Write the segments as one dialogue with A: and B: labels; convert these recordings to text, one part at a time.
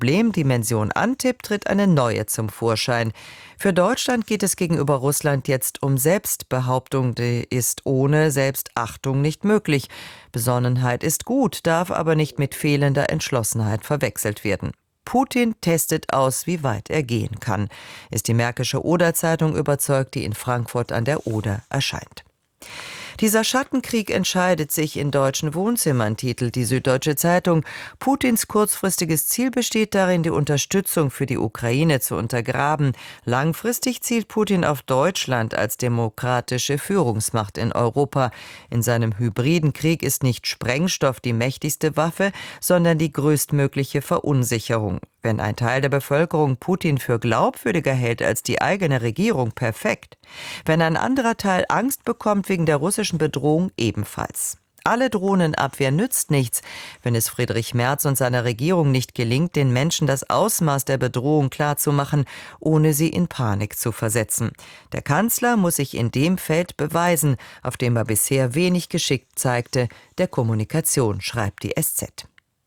A: Problemdimension antippt, tritt eine neue zum Vorschein. Für Deutschland geht es gegenüber Russland jetzt um Selbstbehauptung, die ist ohne Selbstachtung nicht möglich. Besonnenheit ist gut, darf aber nicht mit fehlender Entschlossenheit verwechselt werden. Putin testet aus, wie weit er gehen kann, ist die Märkische Oder-Zeitung überzeugt, die in Frankfurt an der Oder erscheint. Dieser Schattenkrieg entscheidet sich in deutschen Wohnzimmern, titelt die Süddeutsche Zeitung. Putins kurzfristiges Ziel besteht darin, die Unterstützung für die Ukraine zu untergraben. Langfristig zielt Putin auf Deutschland als demokratische Führungsmacht in Europa. In seinem hybriden Krieg ist nicht Sprengstoff die mächtigste Waffe, sondern die größtmögliche Verunsicherung. Wenn ein Teil der Bevölkerung Putin für glaubwürdiger hält als die eigene Regierung, perfekt. Wenn ein anderer Teil Angst bekommt wegen der russischen Bedrohung, ebenfalls. Alle Drohnenabwehr nützt nichts, wenn es Friedrich Merz und seiner Regierung nicht gelingt, den Menschen das Ausmaß der Bedrohung klarzumachen, ohne sie in Panik zu versetzen. Der Kanzler muss sich in dem Feld beweisen, auf dem er bisher wenig Geschick zeigte, der Kommunikation, schreibt die SZ.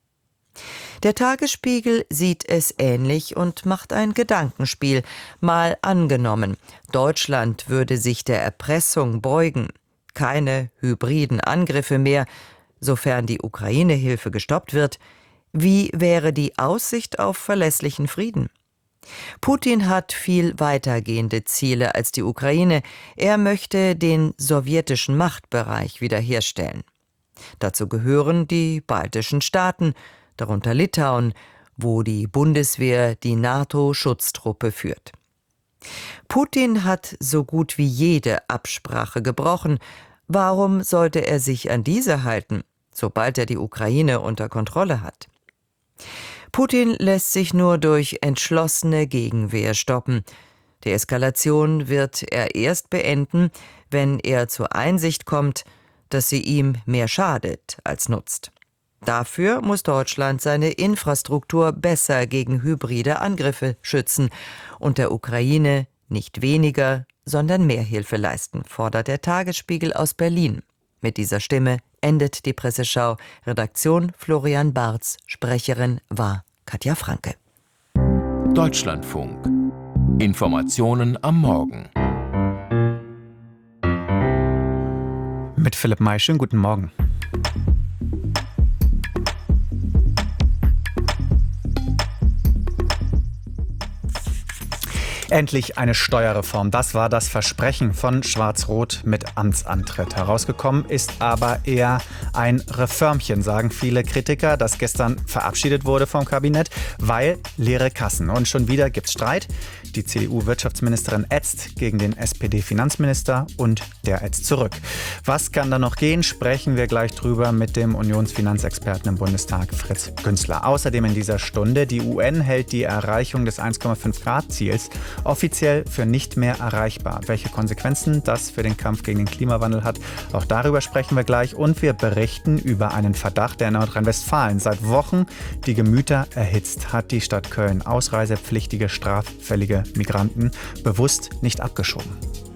A: Der Tagesspiegel sieht es ähnlich und macht ein Gedankenspiel. Mal angenommen, Deutschland würde sich der Erpressung beugen. Keine hybriden Angriffe mehr, sofern die Ukraine-Hilfe gestoppt wird. Wie wäre die Aussicht auf verlässlichen Frieden? Putin hat viel weitergehende Ziele als die Ukraine. Er möchte den sowjetischen Machtbereich wiederherstellen. Dazu gehören die baltischen Staaten, darunter Litauen, wo die Bundeswehr die NATO-Schutztruppe führt. Putin hat so gut wie jede Absprache gebrochen. Warum sollte er sich an diese halten, sobald er die Ukraine unter Kontrolle hat? Putin lässt sich nur durch entschlossene Gegenwehr stoppen. Die Eskalation wird er erst beenden, wenn er zur Einsicht kommt, dass sie ihm mehr schadet als nutzt. Dafür muss Deutschland seine Infrastruktur besser gegen hybride Angriffe schützen und der Ukraine nicht weniger, sondern mehr Hilfe leisten, fordert der Tagesspiegel aus Berlin. Mit dieser Stimme endet die Presseschau. Redaktion Florian Barz, Sprecherin war Katja Franke.
B: Deutschlandfunk. Informationen am Morgen.
C: Mit Philipp May, schönen guten Morgen. Endlich eine Steuerreform. Das war das Versprechen von Schwarz-Rot mit Amtsantritt. Herausgekommen ist aber eher ein Reformchen, sagen viele Kritiker, das gestern verabschiedet wurde vom Kabinett, weil leere Kassen. Und schon wieder gibt's Streit. Die CDU-Wirtschaftsministerin ätzt gegen den SPD-Finanzminister und der ätzt zurück. Was kann da noch gehen? Sprechen wir gleich drüber mit dem Unionsfinanzexperten im Bundestag, Fritz Günzler. Außerdem in dieser Stunde, die UN hält die Erreichung des 1,5-Grad-Ziels offiziell für nicht mehr erreichbar. Welche Konsequenzen das für den Kampf gegen den Klimawandel hat, auch darüber sprechen wir gleich. Und wir berichten über einen Verdacht, der in Nordrhein-Westfalen seit Wochen die Gemüter erhitzt. Hat die Stadt Köln ausreisepflichtige, straffällige Migranten bewusst nicht abgeschoben?